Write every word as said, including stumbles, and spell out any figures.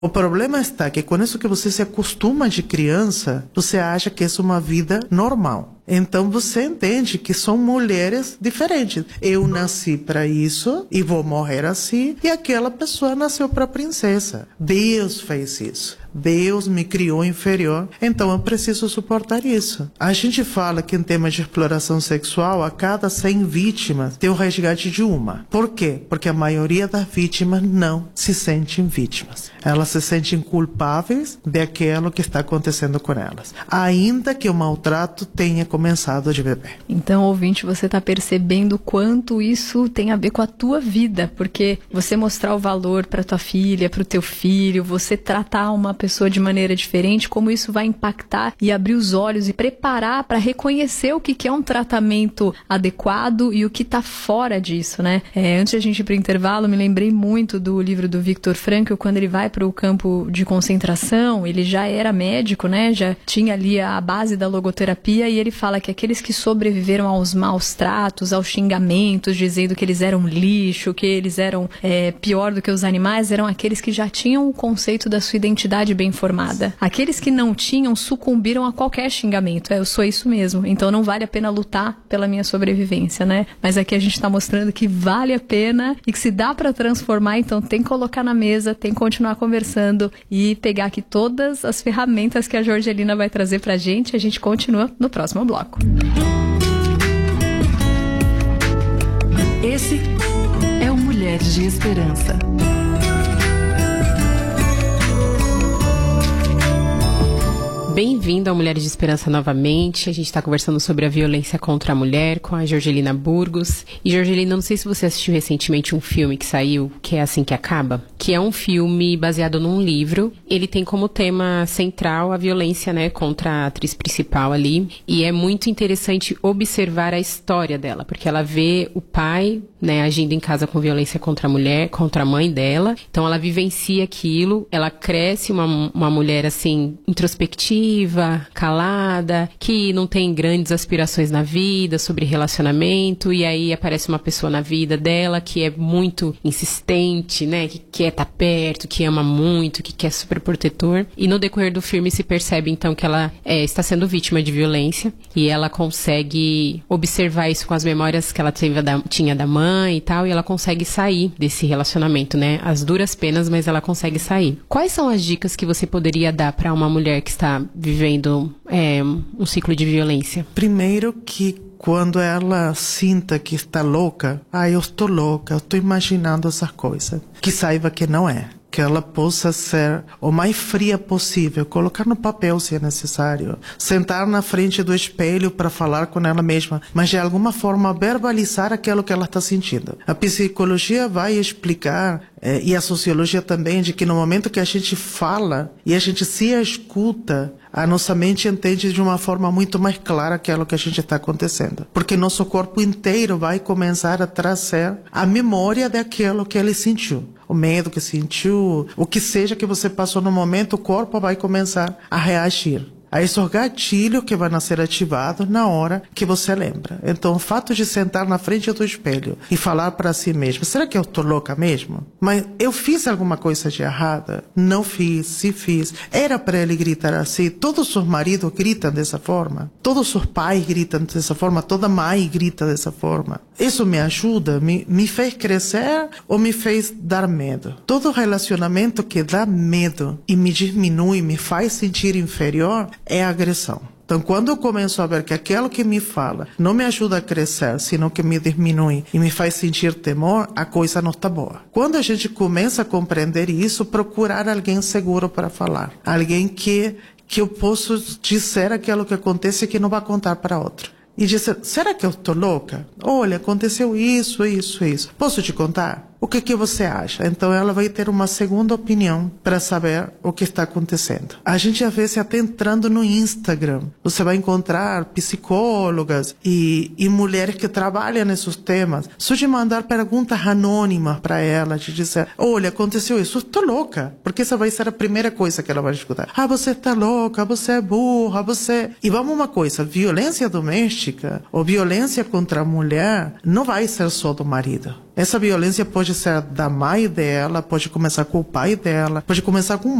O problema está que com isso que você se acostuma de criança, você acha que isso é uma vida normal. Então você entende que são mulheres diferentes. Eu nasci para isso e vou morrer assim, e aquela pessoa nasceu para princesa. Deus fez isso. Deus me criou inferior, então eu preciso suportar isso. A gente fala que em temas de exploração sexual, a cada cem vítimas tem o resgate de uma. Por quê? Porque a maioria das vítimas não se sentem vítimas. Elas se sentem culpáveis daquilo que está acontecendo com elas, ainda que o maltrato tenha começado de bebê. Então, ouvinte, você está percebendo quanto isso tem a ver com a tua vida, porque você mostrar o valor para tua filha, para o teu filho, você tratar uma pessoa de maneira diferente, como isso vai impactar e abrir os olhos e preparar para reconhecer o que, que é um tratamento adequado e o que está fora disso, né? É, antes de a gente ir para o intervalo, me lembrei muito do livro do Viktor Frankl, quando ele vai para o campo de concentração. Ele já era médico, né? Já tinha ali a base da logoterapia, e ele fala que aqueles que sobreviveram aos maus tratos, aos xingamentos, dizendo que eles eram lixo, que eles eram é, pior do que os animais, eram aqueles que já tinham o conceito da sua identidade bem formada. Aqueles que não tinham sucumbiram a qualquer xingamento. É, eu sou isso mesmo, então não vale a pena lutar pela minha sobrevivência, né? Mas aqui a gente está mostrando que vale a pena e que se dá para transformar, então tem que colocar na mesa, tem que continuar conversando e pegar aqui todas as ferramentas que a Jorgelina vai trazer pra gente. A gente continua no próximo bloco. Esse é o Mulheres de Esperança. Bem-vindo ao Mulheres de Esperança novamente. A gente está conversando sobre a violência contra a mulher com a Jorgelina Burgos. E Jorgelina, não sei se você assistiu recentemente um filme que saiu, que é Assim que Acaba, que é um filme baseado num livro. Ele tem como tema central a violência, né, contra a atriz principal ali. E é muito interessante observar a história dela, porque ela vê o pai, né, agindo em casa com violência contra a mulher, contra a mãe dela. Então ela vivencia aquilo, ela cresce uma, uma mulher assim, introspectiva, calada, que não tem grandes aspirações na vida, sobre relacionamento, e aí aparece uma pessoa na vida dela que é muito insistente, né, que quer estar perto, que ama muito, que quer super protetor, e no decorrer do filme se percebe então que ela é, está sendo vítima de violência, e ela consegue observar isso com as memórias que ela teve da, tinha da mãe e tal, e ela consegue sair desse relacionamento, né, as duras penas, mas ela consegue sair. Quais são as dicas que você poderia dar para uma mulher que está vivendo é, um ciclo de violência? Primeiro que quando ela sinta que está louca, ah, eu estou louca, eu estou imaginando essas coisas, que saiba que não é. Que ela possa ser o mais fria possível, colocar no papel se é necessário, sentar na frente do espelho para falar com ela mesma, mas de alguma forma verbalizar aquilo que ela está sentindo. A psicologia vai explicar, eh, e a sociologia também, de que no momento que a gente fala e a gente se escuta, a nossa mente entende de uma forma muito mais clara aquilo que a gente está acontecendo. Porque nosso corpo inteiro vai começar a trazer a memória daquilo que ele sentiu. O medo que sentiu, o que seja que você passou no momento, o corpo vai começar a reagir a esses gatilhos que vão ser ativados na hora que você lembra. Então, o fato de sentar na frente do espelho e falar para si mesmo, será que eu tô louca mesmo? Mas eu fiz alguma coisa de errada? Não fiz, se fiz. Era para ele gritar assim? Todos os maridos gritam dessa forma? Todos os pais gritam dessa forma? Toda mãe grita dessa forma? Isso me ajuda? Me, me fez crescer ou me fez dar medo? Todo relacionamento que dá medo e me diminui, me faz sentir inferior, é agressão. Então, quando eu começo a ver que aquilo que me fala não me ajuda a crescer, senão que me diminui e me faz sentir temor, a coisa não está boa. Quando a gente começa a compreender isso, procurar alguém seguro para falar. Alguém que, que eu posso dizer aquilo que acontece e que não vai contar para outro. E dizer, será que eu estou louca? Olha, aconteceu isso, isso, isso. Posso te contar? O que que você acha? Então ela vai ter uma segunda opinião para saber o que está acontecendo. A gente às vezes até entrando no Instagram, você vai encontrar psicólogas e, e mulheres que trabalham nesses temas. Só de mandar perguntas anônimas para ela, de dizer, olha, aconteceu isso, eu estou louca. Porque essa vai ser a primeira coisa que ela vai escutar. Ah, você está louca, você é burra, você... E vamos uma coisa, violência doméstica ou violência contra a mulher não vai ser só do marido. Essa violência pode ser da mãe dela, pode começar com o pai dela, pode começar com